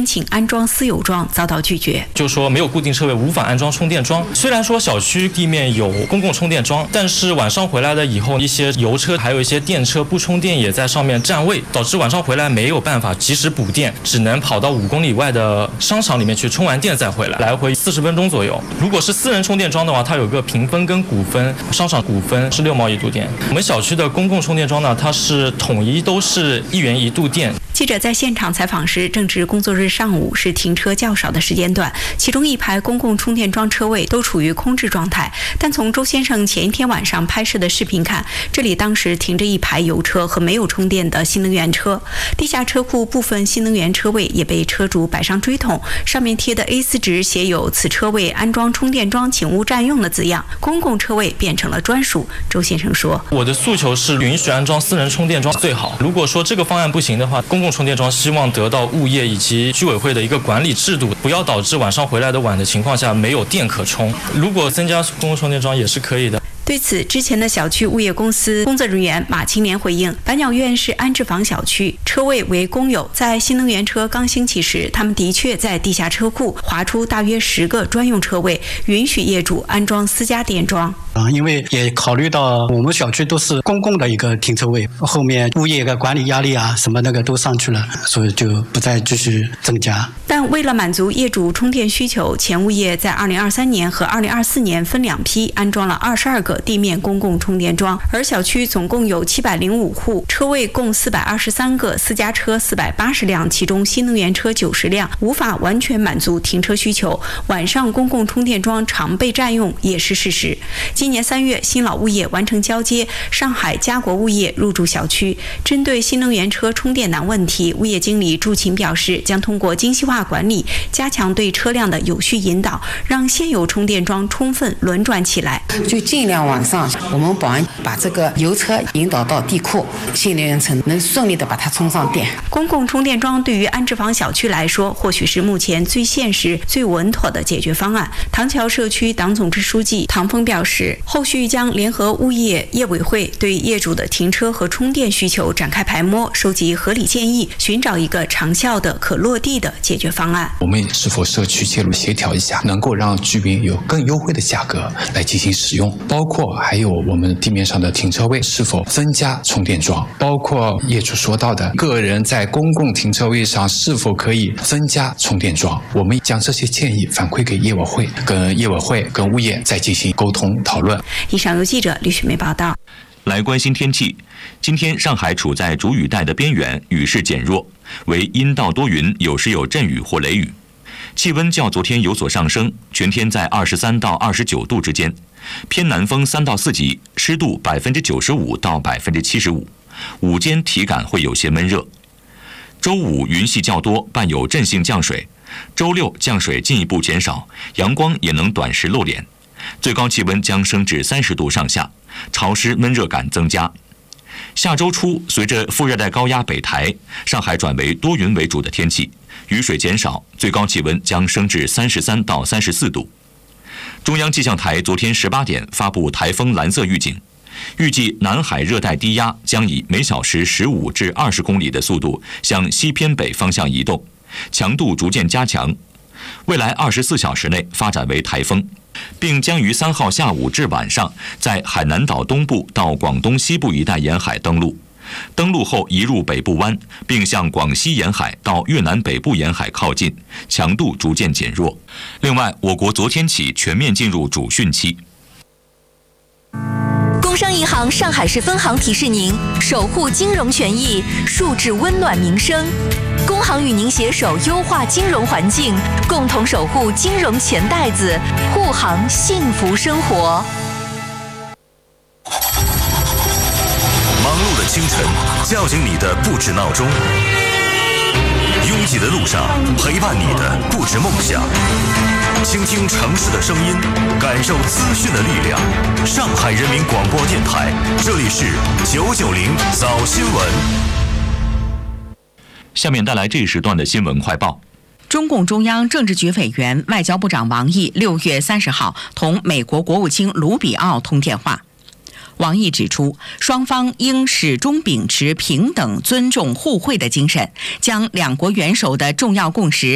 请安装私有桩遭到拒绝， 就说没有固定车位无法安装充电桩。虽然说小区地面有公共充电桩，但是晚上回来了以后，一些油车还有一些电车不充电也在上面占位，导致晚上回来没有办法及时补电，只能跑到5公里外的商场里面去充完电再回来，来回40分钟左右。如果是私人充电桩的话，它有个评分跟股分，商场股分是6毛1度电。我们小区的公共充电桩呢，它是统一都是1元1度电。 记者在现场采访时，正值工作日上午，是停车较少的时间段，其中一排公共充电桩车位都处于空置状态。但从周先生前一天晚上拍摄的视频看，这里当时停着一排油车和没有充电的新能源车，地下车库部分新能源车位也被车主摆上锥桶，上面贴的 A4 纸写有"此车位安装充电桩，请勿占用"的字样，公共车位变成了专属。周先生说：" 我的诉求是允许安装私人充电桩最好，如果说这个方案不行的话，公共充电桩希望得到物业以及居委会的一个管理制度，不要导致晚上回来的晚的情况下没有电可充。如果增加公共充电桩也是可以的。" 对此，之前的小区物业公司工作人员马青年回应，百鸟苑是安置房小区，车位为公有，在新能源车刚兴起时，他们的确在地下车库划出大约10个专用车位，允许业主安装私家电桩。 因为也考虑到我们小区都是公共的一个停车位，后面物业的管理压力啊什么那个都上去了，所以就不再继续增加。 但为了满足业主充电需求，前物业在2023年和2024年分2批安装了22个地面公共充电桩，而小区总共有705户，车位共423个，私家车480辆，其中新能源车90辆，无法完全满足停车需求。晚上公共充电桩常被占用也是事实。今年3月，新老物业完成交接，上海嘉国物业入驻小区。针对新能源车充电难问题，物业经理祝勤表示，将通过精细化管理，加强对车辆的有序引导，让现有充电桩充分轮转起来。 就尽量晚上我们保安把这个油车引导到地库，新能源车能顺利的把它充上电。 公共充电桩对于安置房小区来说，或许是目前最现实、最稳妥的解决方案。唐桥社区党总支书记唐峰表示，后续将联合物业业委会对业主的停车和充电需求展开排摸，收集合理建议，寻找一个长效的、可落地的解决方案。 我们是否社区介入协调一下，能够让居民有更优惠的价格来进行使用？包括还有我们地面上的停车位是否增加充电桩？包括业主说到的个人在公共停车位上是否可以增加充电桩？我们将这些建议反馈给业委会，跟业委会、跟物业再进行沟通讨论。 以上由记者吕雪梅报道。 来关心天气，今天上海处在主雨带的边缘，雨势减弱，为阴到多云，有时有阵雨或雷雨。气温较昨天有所上升，全天在23到29度之间，偏南风3到4级，湿度95%到75%，午间体感会有些闷热。周五云系较多，伴有阵性降水，周六降水进一步减少，阳光也能短时露脸，最高气温将升至30度上下，潮湿闷热感增加。下周初，随着副热带高压北抬，上海转为多云为主的天气，雨水减少，最高气温将升至33到34度。中央气象台昨天18点发布台风蓝色预警，预计南海热带低压将以每小时15至20公里的速度向西偏北方向移动，强度逐渐加强，未来24小时内发展为台风，并将于3号下午至晚上在海南岛东部到广东西部一带沿海登陆，登陆后移入北部湾，并向广西沿海到越南北部沿海靠近，强度逐渐减弱。另外，我国昨天起全面进入主汛期。 工商银行上海市分行提示您：守护金融权益，树质温暖民生。工行与您携手优化金融环境，共同守护金融钱袋子，护航幸福生活。 忙碌的清晨，叫醒你的不止闹钟；拥挤的路上，陪伴你的不止梦想。倾听城市的声音，感受资讯的力量。上海人民广播电台，这里是990早新闻。 下面带来这一时段的新闻快报。 中共中央政治局委员、外交部长王毅6月30号同美国国务卿卢比奥通电话。王毅指出，双方应始终秉持平等、尊重、互惠的精神，将两国元首的重要共识